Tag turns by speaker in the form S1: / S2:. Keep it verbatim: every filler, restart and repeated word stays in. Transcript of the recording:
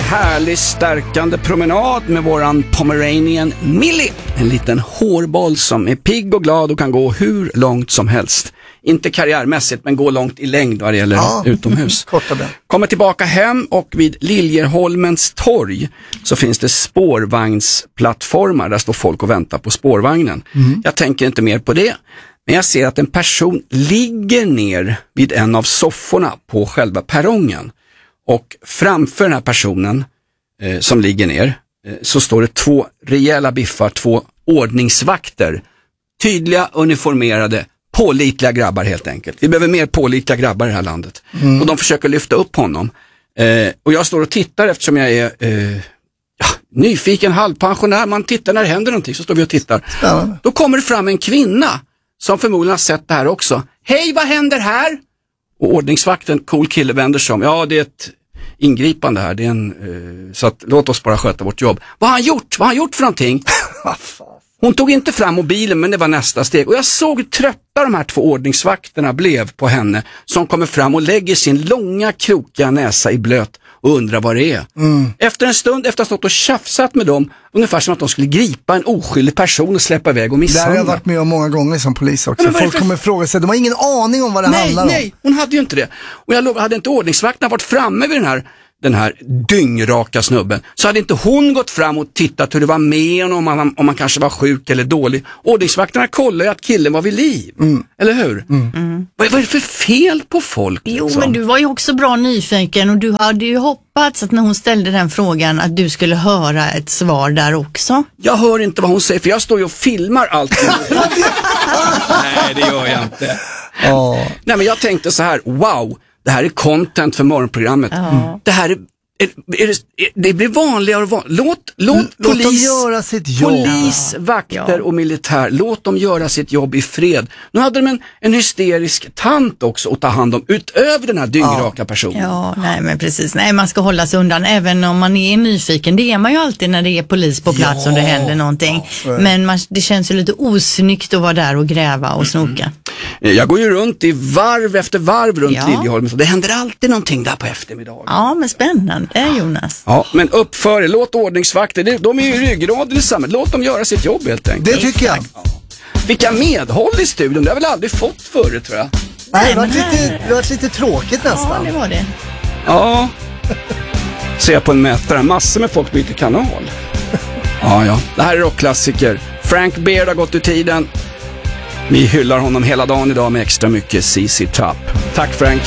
S1: härlig stärkande promenad med våran Pomeranian Millie. En liten hårboll som är pigg och glad och kan gå hur långt som helst. Inte karriärmässigt, men gå långt i längd vad det gäller ja. utomhus. Kommer tillbaka hem och vid Liljeholmens torg så finns det spårvagnsplattformar. Där står folk och väntar på spårvagnen. Mm. Jag tänker inte mer på det. Men jag ser att en person ligger ner vid en av sofforna på själva perrongen. Och framför den här personen eh, som ligger ner eh, så står det två rejäla biffar, två ordningsvakter. Tydliga, uniformerade, pålitliga grabbar helt enkelt. Vi behöver mer pålitliga grabbar i det här landet. Mm. Och de försöker lyfta upp honom. Eh, och jag står och tittar eftersom jag är eh, ja, nyfiken, halvpensionär. Man tittar när det händer någonting så står vi och tittar. Spännande. Då kommer det fram en kvinna som förmodligen har sett det här också. Hej, vad händer här? Och ordningsvakten, cool kille, vänder sig om. Ja, det är ett ingripande här. Det är en, eh, så att, låt oss bara sköta vårt jobb. Vad har han gjort? Vad har han gjort för någonting? Hon tog inte fram mobilen, men det var nästa steg. Och jag såg hur trötta de här två ordningsvakterna blev på henne. Som kommer fram och lägger sin långa, krokiga näsa i blöt och undrar vad det är. Mm. Efter en stund, efter att ha stått och tjafsat med dem, ungefär som att de skulle gripa en oskyldig person och släppa iväg och misshandla. Det har jag varit med om många gånger som polis också. Folk för... kommer fråga sig, de har ingen aning om vad det nej, handlar om. Nej, hon hade ju inte det. Och jag lov, hade inte ordningsvakterna varit framme vid den här den här dyngraka snubben, så hade inte hon gått fram och tittat hur det var med honom, om man, om man kanske var sjuk eller dålig. Ordningsvakterna kollade ju att killen var vid liv. Mm. Eller hur? Mm. Mm. Vad, vad är det för fel på folk?
S2: Jo,
S1: liksom?
S2: Men du var ju också bra nyfiken och du hade ju hoppats att när hon ställde den frågan att du skulle höra ett svar där också.
S1: Jag hör inte vad hon säger, för jag står ju och filmar allt. Nej, det gör jag inte. Oh. Nej, men jag tänkte så här, wow, det här är content för morgonprogrammet. Ja. Det här är, är, är, är det blir vanligare och vanligare. Låt, låt, låt polis, dem göra sitt jobb. Polis, vakter ja. och militär, låt dem göra sitt jobb i fred. Nu hade de en, en hysterisk tant också att ta hand om utöver den här dyngraka ja. personen.
S2: Ja, nej men precis. Nej, man ska hålla sig undan även om man är nyfiken. Det är man ju alltid när det är polis på plats ja. om det händer någonting. Ja, men man, det känns ju lite osnyggt att vara där och gräva och snoka. Mm.
S1: Jag går ju runt i varv efter varv runt ja. Liljeholmen, så det händer alltid någonting där på eftermiddagen.
S2: Ja, men spännande, det är Jonas.
S1: Ja, men uppför er, låt ordningsvakter, de är ju ryggraden i samhället, låt dem göra sitt jobb helt enkelt. Det tycker jag. Ja. Vilka medhåll i studion, det har väl aldrig fått förr, tror jag. Nej, det var lite, det var lite tråkigt nästan.
S2: Ja, det var det.
S1: Ja, ser jag på en mätare, massor med folk byter kanal. Ja, ja, det här är rockklassiker. Frank Beard har gått ur tiden. Vi hyllar honom hela dagen idag med extra mycket C C Top. Tack Frank.